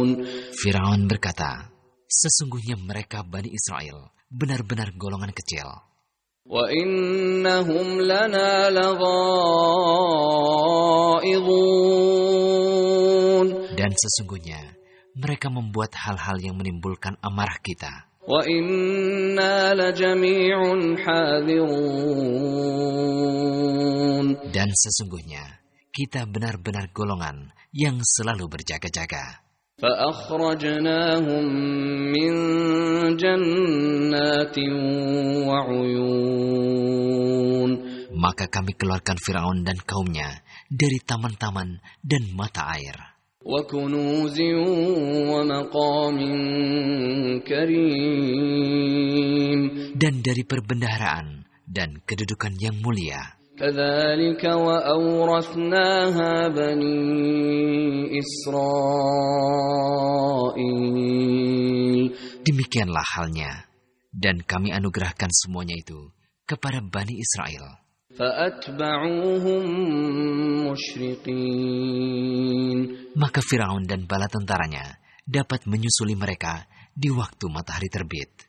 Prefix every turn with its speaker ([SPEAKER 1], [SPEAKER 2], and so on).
[SPEAKER 1] Firaun berkata, sesungguhnya mereka Bani Israel benar-benar golongan kecil.
[SPEAKER 2] وَإِنَّهُمْ لَنَا لَغَائِظُونَ
[SPEAKER 1] Dan sesungguhnya mereka membuat hal-hal yang menimbulkan amarah kita.
[SPEAKER 2] وَإِنَّا لَجَمِيعٌ حَاذِرُونَ
[SPEAKER 1] Dan sesungguhnya kita benar-benar golongan yang selalu berjaga-jaga.
[SPEAKER 2] فَأَخْرَجْنَاهُمْ مِنْ جَنَّاتٍ وَعُيُونٍ
[SPEAKER 1] Maka kami keluarkan Firaun dan kaumnya dari taman-taman dan mata air.
[SPEAKER 2] وَكُنُوزٍ وَمَقَامٍ كَرِيمٍ
[SPEAKER 1] Dan dari perbendaharaan dan kedudukan yang mulia.
[SPEAKER 2] كَذَلِكَ وَأَوْرَثْنَاهَا بَنِي إِسْرَائِيلَ
[SPEAKER 1] Demikianlah halnya, dan kami anugerahkan semuanya itu kepada Bani Israel.
[SPEAKER 2] فَأَتْبَعُوهُمْ مُشْرِقِينَ
[SPEAKER 1] Maka Firaun dan bala tentaranya dapat menyusuli mereka di waktu matahari terbit.